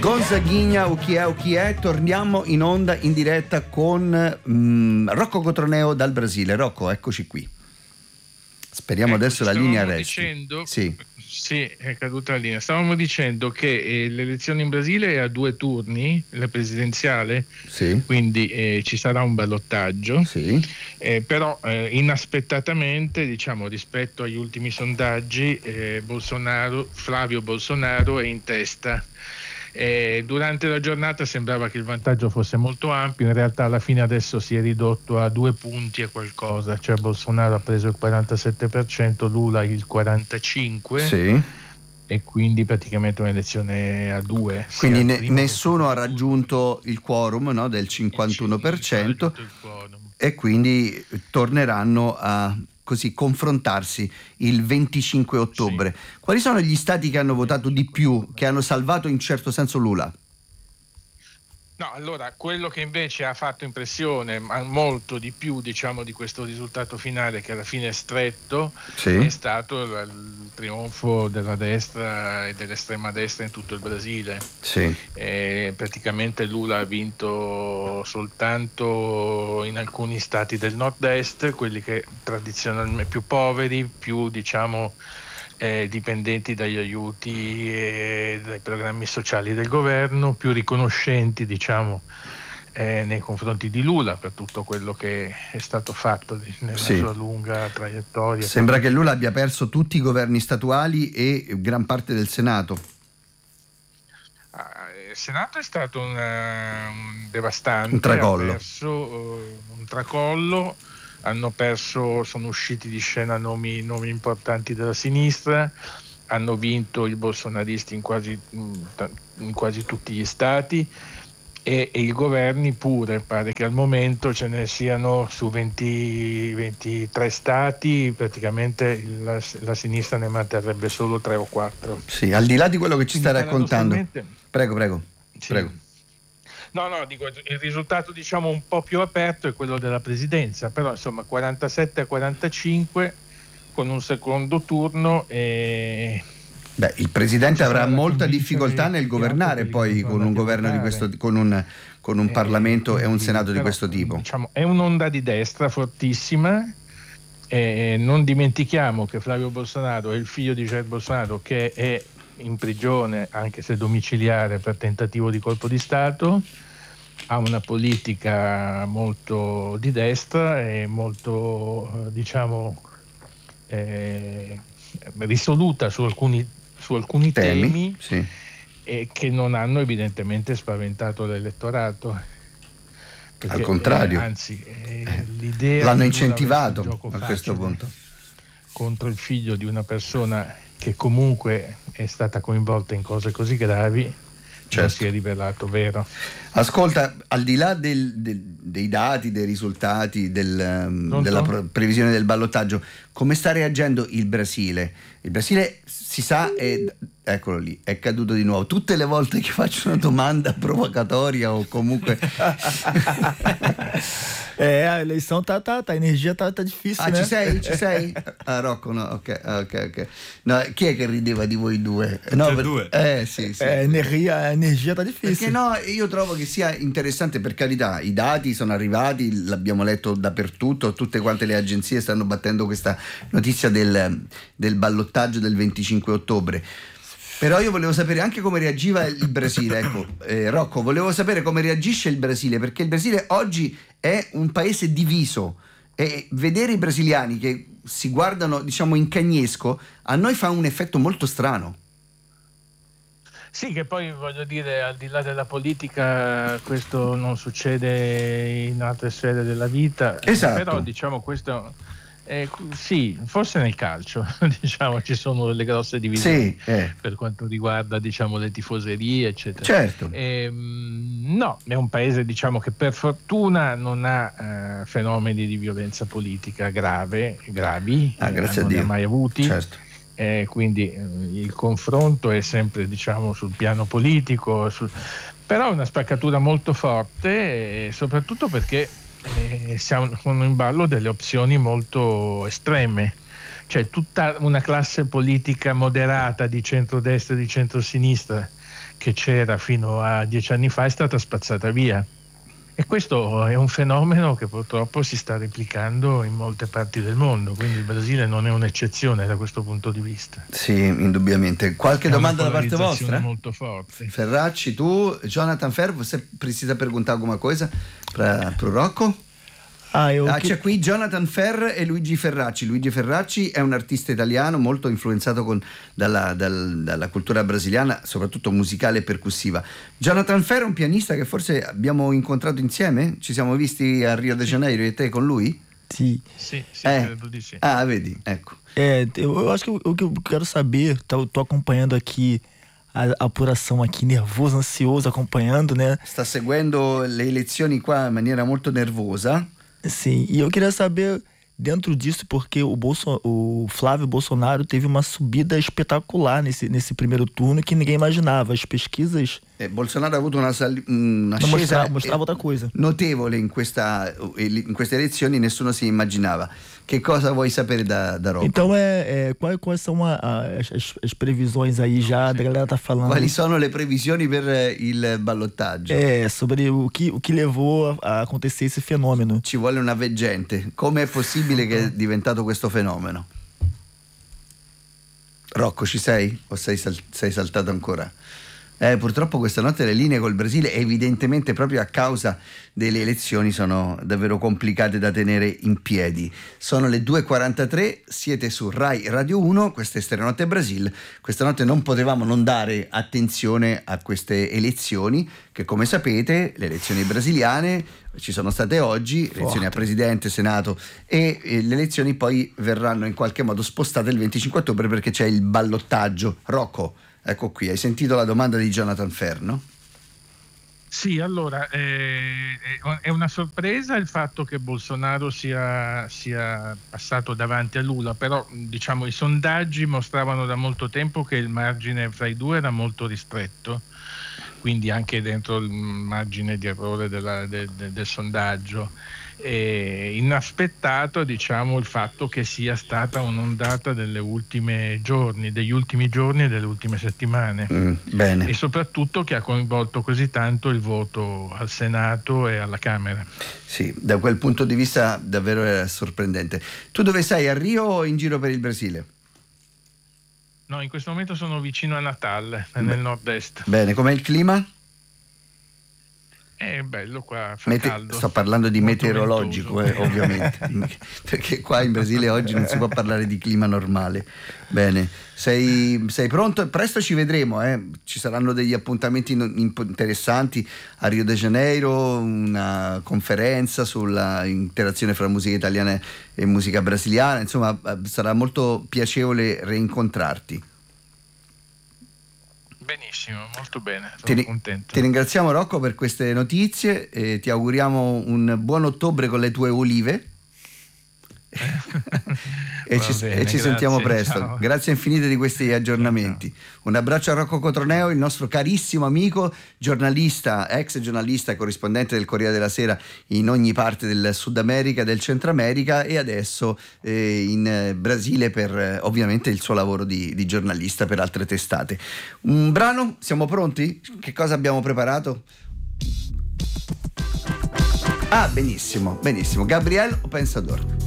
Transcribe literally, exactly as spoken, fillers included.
Gonzaghigna, o chi è o chi è, torniamo in onda in diretta con mm, Rocco Cotroneo dal Brasile. Rocco, eccoci qui. Speriamo ecco, adesso la linea resti. Dicendo, sì. sì, è caduta la linea. Stavamo dicendo che eh, l'elezione in Brasile è a due turni, la presidenziale, sì. quindi eh, ci sarà un ballottaggio, sì. eh, però eh, inaspettatamente, diciamo, rispetto agli ultimi sondaggi, eh, Bolsonaro, Flavio Bolsonaro è in testa. Eh, durante la giornata sembrava che il vantaggio fosse molto ampio, in realtà alla fine adesso si è ridotto a due punti e qualcosa, cioè Bolsonaro ha preso il quarantasette per cento, Lula il quarantacinque per cento, sì. e quindi praticamente un'elezione a due. Quindi ne, nessuno ha raggiunto il quorum, no, del cinquantuno per cento e quindi torneranno a così confrontarsi il venticinque ottobre. Sì. Quali sono gli stati che hanno votato di più, che hanno salvato in certo senso Lula? No, allora, quello che invece ha fatto impressione, ma molto di più, diciamo, di questo risultato finale, che alla fine è stretto, sì. È stato il, il trionfo della destra e dell'estrema destra in tutto il Brasile. Sì. E praticamente Lula ha vinto soltanto in alcuni stati del nord-est, quelli che tradizionalmente più poveri, più, diciamo, Eh, dipendenti dagli aiuti e dai programmi sociali del governo, più riconoscenti, diciamo, eh, nei confronti di Lula per tutto quello che è stato fatto nella sì. sua lunga traiettoria. Sembra che Lula abbia perso tutti i governi statuali e gran parte del Senato. Ah, il Senato è stato un, un devastante, un tracollo. Ha perso uh, un tracollo. Hanno perso, sono usciti di scena nomi, nomi importanti della sinistra, hanno vinto i bolsonaristi in quasi, in quasi tutti gli stati e, e i governi pure. Pare che al momento ce ne siano su venti, ventitré stati, praticamente la, la sinistra ne manterrebbe solo tre o quattro. Sì, al di là di quello che ci sta raccontando. Prego, prego. Sì. prego. No, no, dico, il risultato, diciamo, un po' più aperto è quello della presidenza, però insomma quarantasette a quarantacinque con un secondo turno e... Beh, il presidente avrà molta difficoltà nel governare poi con un governo di questo, con un, con un eh, Parlamento quindi, e un Senato però, di questo tipo. Diciamo, è un'onda di destra fortissima. E non dimentichiamo che Flavio Bolsonaro è il figlio di Jair Bolsonaro, che è in prigione, anche se domiciliare, per tentativo di colpo di Stato. Ha una politica molto di destra e molto, diciamo, eh, risoluta su alcuni, su alcuni temi, temi sì. e che non hanno evidentemente spaventato l'elettorato. Perché, al contrario, eh, anzi, eh, l'idea l'hanno di incentivato a questo punto contro il figlio di una persona che comunque è stata coinvolta in cose così gravi, certo. non si è rivelato vero. Ascolta, al di là del, del, dei dati, dei risultati, del, della pre- previsione del ballottaggio, come sta reagendo il Brasile? Il Brasile, si sa, è, eccolo lì, è caduto di nuovo. Tutte le volte che faccio una domanda provocatoria o comunque... É, a eleição tá, tá, tá, a energia tá, tá difícil, ah, né? ci sei? Ci sei? Ah, Rocco, no, ok, ok, ok. No, chi è che rideva di voi due? No, per, due? Eh, sì, sì. Eh, energia, a energia tá difícil. Perché no, io trovo che sia interessante, per carità, i dati sono arrivati, l'abbiamo letto dappertutto, tutte quante le agenzie stanno battendo questa notizia del, del ballottaggio del venticinque ottobre. Però io volevo sapere anche come reagiva il Brasile, ecco, eh, Rocco, volevo sapere come reagisce il Brasile, perché il Brasile oggi è un paese diviso e vedere i brasiliani che si guardano, diciamo, in cagnesco, a noi fa un effetto molto strano. Sì, che poi voglio dire, al di là della politica, questo non succede in altre sfere della vita, esatto. Però diciamo questo... Eh, sì, forse nel calcio diciamo ci sono delle grosse divisioni, sì, eh. per quanto riguarda, diciamo, le tifoserie, eccetera. Certo. Eh, no, è un paese, diciamo, che per fortuna non ha eh, fenomeni di violenza politica grave, gravi, ah, grazie eh, non a Dio. ne ha mai avuti. Certo. Eh, quindi eh, il confronto è sempre, diciamo, sul piano politico, sul... però è una spaccatura molto forte, eh, soprattutto perché Eh, siamo in ballo delle opzioni molto estreme, cioè tutta una classe politica moderata di centrodestra e di centrosinistra che c'era fino a dieci anni fa è stata spazzata via. E questo è un fenomeno che purtroppo si sta replicando in molte parti del mondo, quindi il Brasile non è un'eccezione da questo punto di vista. Sì, indubbiamente. Qualche È domanda una da parte vostra? Molto forte. Ferracci, tu, Jonathan Fer, você precisa perguntar alguma coisa para o Rocco? Ah, eu Ah, que- c'è qui Jonathan Ferr e Luigi Ferracci. Luigi Ferracci è un artista italiano molto influenzato con- dalla, dal- dalla cultura brasiliana, soprattutto musicale e percussiva. Jonathan Ferr è un pianista che forse abbiamo incontrato insieme, ci siamo visti a Rio de Janeiro, io e te con lui? Sim. Sì, sì, Eh. credo di sì. Ah, vedi, ecco. É, eu, eu acho que o o que eu quero saber, tô, tô acompanhando aqui a apuração aqui, nervoso, ansioso, acompanhando, né? Sta seguendo le elezioni qua in maniera molto nervosa. Sim, e eu queria saber dentro disso, porque o, Bolso, o Flávio Bolsonaro teve uma subida espetacular nesse, nesse primeiro turno que ninguém imaginava. As pesquisas Eh, Bolsonaro ha avuto una, sali- una não scesa mostrava, mostrava outra coisa. notevole in, questa, in queste elezioni, nessuno si immaginava. Che cosa vuoi sapere da, da Rocco? Então, é, é, quais, quais são a- a- as, as previsões aí já? Da galera tá falando Quali sono le previsioni per eh, il ballottaggio? é, sobre o que, o que levou a, a acontecer esse fenômeno. Ci vuole una veggente. Come è possibile che è diventato questo fenomeno? Rocco, ci sei? O sei, sal- sei saltato ancora? Eh, purtroppo questa notte le linee col Brasile, evidentemente proprio a causa delle elezioni, sono davvero complicate da tenere in piedi. Sono le due e quarantatré, siete su Rai Radio uno, questa è Stereonotte Brasil. Questa notte non potevamo non dare attenzione a queste elezioni, che come sapete, le elezioni brasiliane ci sono state oggi, elezioni a Presidente, Senato e, e le elezioni poi verranno in qualche modo spostate il venticinque ottobre perché c'è il ballottaggio. Rocco, ecco qui, hai sentito la domanda di Jonathan Ferr, no? Sì, allora eh, è una sorpresa il fatto che Bolsonaro sia, sia passato davanti a Lula, però diciamo i sondaggi mostravano da molto tempo che il margine fra i due era molto ristretto, quindi anche dentro il margine di errore della, de, de, del sondaggio. E inaspettato diciamo il fatto che sia stata un'ondata delle ultime giorni, degli ultimi giorni e delle ultime settimane. Mm, bene. E soprattutto che ha coinvolto così tanto il voto al Senato e alla Camera. Sì, da quel punto di vista davvero è sorprendente. Tu dove sei? A Rio o in giro per il Brasile? No, in questo momento sono vicino a Natal, nel nord-est. Bene, com'è il clima? È bello qua, fa Mete- caldo. sto parlando di Molto meteorologico, eh, ventoso. ovviamente, perché qua in Brasile oggi non si può parlare di clima normale. Bene, sei, sei pronto? Presto ci vedremo, eh. Ci saranno degli appuntamenti in- in- interessanti a Rio de Janeiro, una conferenza sulla interazione fra musica italiana e musica brasiliana, insomma sarà molto piacevole rincontrarti. Benissimo, molto bene, Ti, sono ri- contento. ti ringraziamo Rocco per queste notizie e ti auguriamo un buon ottobre con le tue olive e Va ci, bene, e ci sentiamo grazie, presto. ciao. Grazie infinite di questi aggiornamenti. Un abbraccio a Rocco Cotroneo, il nostro carissimo amico, giornalista, ex giornalista e corrispondente del Corriere della Sera in ogni parte del Sud America, del Centro America e adesso eh, in eh, Brasile per eh, ovviamente il suo lavoro di, di giornalista per altre testate. Un brano, siamo pronti? Che cosa abbiamo preparato? Ah, benissimo, benissimo. Gabriel o Pensador?